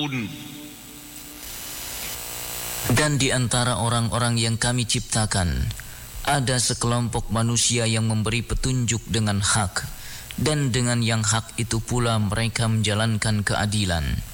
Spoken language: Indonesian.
يعدلون. Dan di antara orang-orang yang kami ciptakan, ada sekelompok manusia yang memberi petunjuk dengan hak, dan dengan yang hak itu pula mereka menjalankan keadilan.